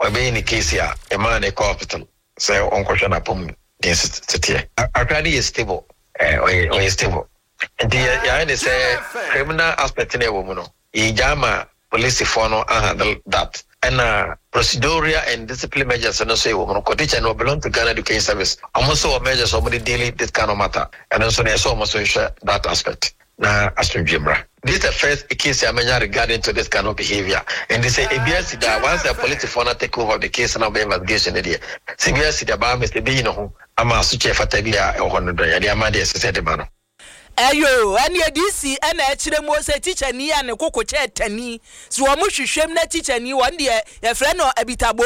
be in the case here, a man a hospital, say on question upon this city. Already is stable, or is stable. And the say criminal aspect in a woman, Ijama police for no handle that. And procedural and discipline measures and say woman could teach and belong to Ghana Education Service. I'm also a measure somebody daily this kind of matter. And also there's almost that aspect. Now, Astro Jimra. This is the first case I mean regarding to this kind of behavior. And they say ABS that once the police for not take over the case and of the investigation idea. CBS the bar Mr. Bino, I'm a such a fatabia or 100 and the Amadi said the man. Ayo, and your DC and actually was a teacher near and a cocoa chat tani. So I must shame that teacher ni one day, a friend or a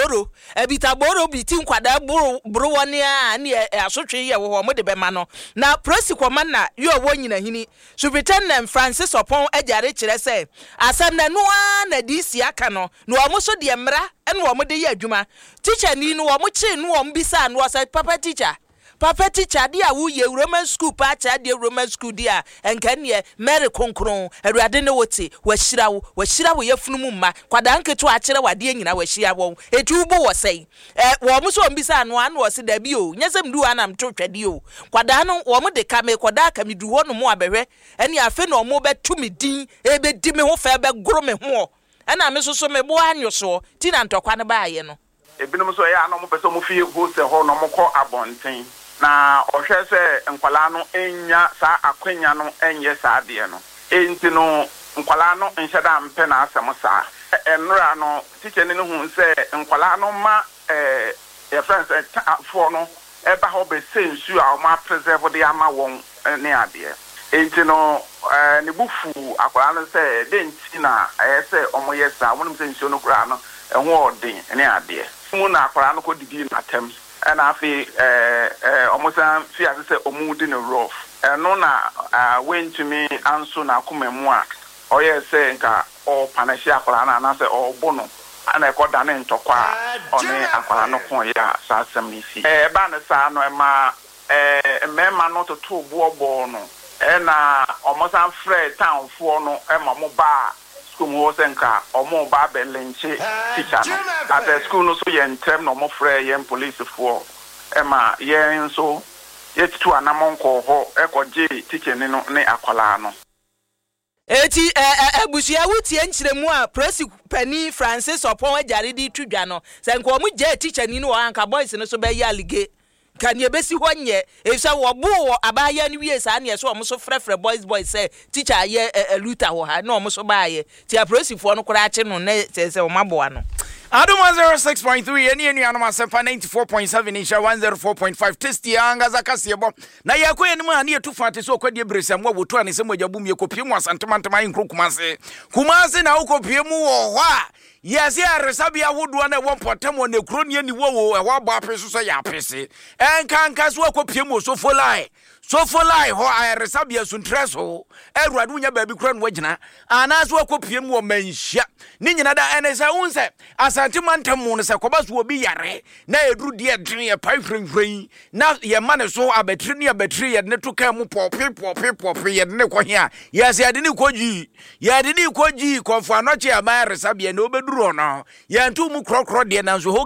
bitaboro between quadaboro, browania, and a social or Modebemano. Now, Prosiquamana, you are one in a hini. So pretend them Francis upon a jarich, say, as I'm no one a DC Akano, no amoso diamra, and Wamode Juma. Teacher ni no amuchin, no ambisan was a papa teacher. Papa teacher dia wu ye Roman school pacha dia Roman school dia enkan ye Mary Konkron awade ne wote washira wo yefunu mma kwada nketo akere wade nyina washia wo etu bo wo sei wo mo so mbisa no an wo se da bi o nyesem du anam to twade o kwada no wo mo de ka me kwada ka me du ho no mo abehwe ene afe no mo betu me din ebe di me ho fa be goro me ho ena me so me bo anyo so ti na ntokwa ne ba ye no ebinom so ya no mo pese mo fie ho se ho no mo kọ abonten na ohwe se nkwala no enya sa akwanya no enye sa de no enti no nkwala no nheda mpe na asem sa enra no teacher ne hu se nkwala no ma your friends for no eba ho be sensu a ma preserve de ama won ne ade enti no ne bufu akwala no se de nti na se omoye sa wonum sensu no kura no ho odin ne ade mu na akwala no ko didi na terms and I feel almost fear say omudi no rough no na went to me answer na come moi or yes say nka o panashia akwala na say o bono ana e koda ne ntokwa oni akwala no kon ya sa asem ni si ba ne sa no ma mema no to bo no na almost am free town for no ma mo ba school mo senka omo ba belenche teacher no at the school no so yen term no mo free yen police for ema yen so yet to anamon ko ho ekoje teacher ni no ne akwala no eti abusia wutie nkyeremu a presi pani Francis opon ajare di twdwa no senko mo je teacher ni no anka boys no so be ya lige kan ye besi ho nye efsa wo bo abaya ni wie sa na ye so omo so frefre boys say teacher ye luta ho ha na omo so baaye ti aprosifo no kura ache no na se o maboa no Aduma 06.3 eni anoma sempa 94.7 insha 104.5 testi anga zakasiebo na yakọ enima ani etufate so kwadie bresam wo woto ane se mogabum ye kopie mu asantemantema inkru kumase na ukopie mu wo hwa yesi aresabia hodo na wo potamo na kro ne ni wo e wo ba peso so ya pese enkanka so akopie mu so folai ho aresabia suntreso ewradu nya ba bi kro no wagina anaso akopie mu wo manhia ni nyina da enesa unse asantemantem no se koba so obi yare na edru de den ye paifrenfren na ye mane so abetri ne abetri ye ne to ka mu popi ye ne ko hia yesi ade ni koji konfo anoche ama resabia na obeduru no ye ntu mu krokro de na so ho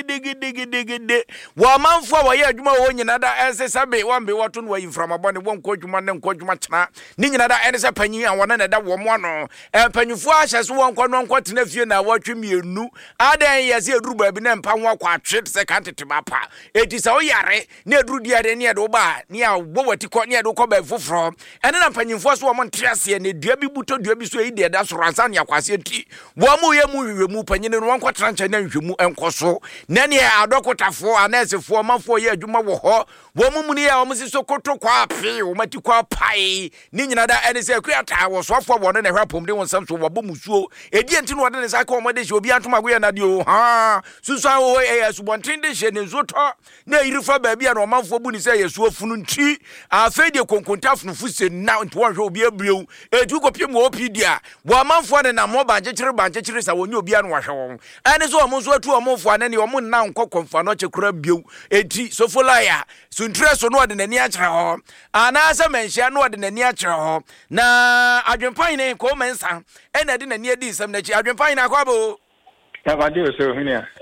gede wa manfo wa ye adwuma wo nyina da ensesabe wambe woto no yi from abone won kodwuma ne kodwuma kyena ni nyina da ense panyin awona na da wo mo no panyufo ahye so won kono nkotena fie na watwe mienu adan yesi eduru ba bi na mpa ho akwa atwe se kan tete ba pa eti se o yare na eduru dia de ne do ba ne a wo wati ko ne do ko ba foforo ene na panyimfo so wo ntriase ne dua bi buto dua bi so yi de da so ransa ne akwase ti wo mu ye mu hwehwemu panyin no won kwatra ncha na hwehwemu enkoso na ne adokotafo anesefo mafo ye adwuma wo ho wo mu ni ya wo msi so koto kwa ape wo mati kwa pai ni nyina da ene se kuata wo so afo wo ne hwapom de won sam so wo bomusuo edi enti no wo de sa ka wo de obi antoma go ya na de o ha susan wo subontin de hye ne zoto na irifa ba bia na o manfo bu ni se yesu afunu nti afa de konkonta funu fuse na nti wo hwe obi abreu etu kopie mo opidia wo manfo ne na mo banchekire sa wonye obi anu wahwe won ene so o mo so atu o mo fo ane o mo na nkokonfa no chekura bieu eti so folaya suntre no de nani akere ho ana asa menhia no de nani akere ho na adwempan ne ko mensa ena de nani adi sam na chi adwempan na kwabo ya ba de so hini